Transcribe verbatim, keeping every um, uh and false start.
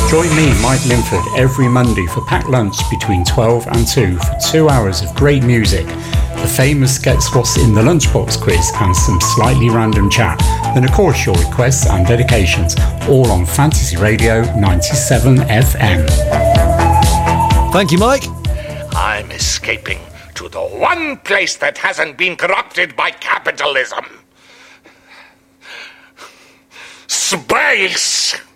Join me, Mike Linford, every Monday for packed lunch between twelve and two for two hours of great music, the famous Guess What's in the Lunchbox quiz and some slightly random chat. Then of course your requests and dedications, all on Fantasy Radio ninety-seven F M. Thank you, Mike. I'm escaping to the one place that hasn't been corrupted by capitalism. Space!